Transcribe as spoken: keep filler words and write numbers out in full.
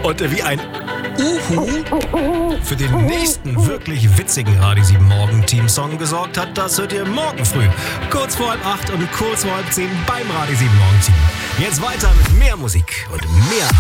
Und wie ein Uhu für den nächsten wirklich witzigen Radio sieben Morgen Team-Song gesorgt hat, das hört ihr morgen früh. Kurz vor halb acht und kurz vor halb zehn beim Radio sieben Morgen Team. Jetzt weiter mit mehr Musik und mehr